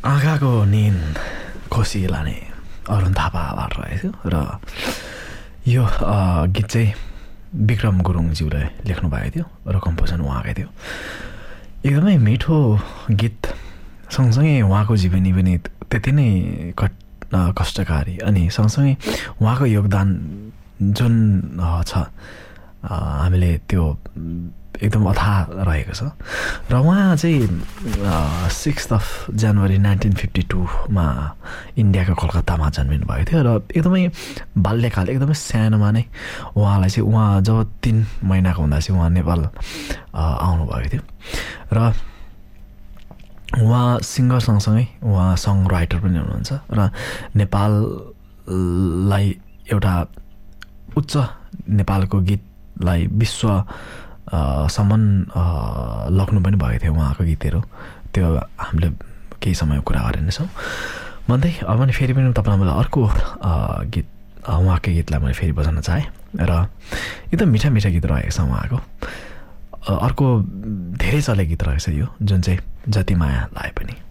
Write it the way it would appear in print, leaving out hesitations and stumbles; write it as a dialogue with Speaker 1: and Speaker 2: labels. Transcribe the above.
Speaker 1: आँखाको निन खोसी लाने अरुण थापाबाट रहेको थियो र यो गीत चाहिँ विक्रम गुरुङज्यूले लेख्नु भएको थियो र कम्पोजन उहाँकै थियो। एकदमै मिठो गीत सँगसँगै उहाँको जीवनी पनि त्यति नै कष्टकारी अनि सँगसँगै उहाँको योगदान जुन छ हामीले त्यो एकदम अथाह रहेको छ। र उहाँ चाहिँ 6 जनवरी 1952मा इन्डियाको कोलकातामा जन्मिनु भएको थियो र एकदमै बाल्यकाल एकदमै सानोमा नै उहाँलाई चाहिँ उहाँ जब 3 महिनाको हुँदा चाहिँ उहाँ नेपाल आउनुभएको थियो र उहाँ सिङ्गर सँगसँगै उहाँ सङ राइटर पनि हुनुहुन्छ र नेपाललाई एउटा उच्च नेपालको गीतलाई विश्व सम्म लग्नु पनि भएको थियो उहाँको गीतहरू। त्यो हामीले केही समय कुरा गरिनेछौँ भन्दै अब पनि फेरि पनि तपाईँलाई अर्को गीत उहाँकै गीतलाई मैले फेरि बजाउन चाहेँ र एकदम मिठा मिठा गीत रहेको छ उहाँको। अर्को धेरै चले गीत रहेछ यो जुन चाहिँ जति माया लाए पनि।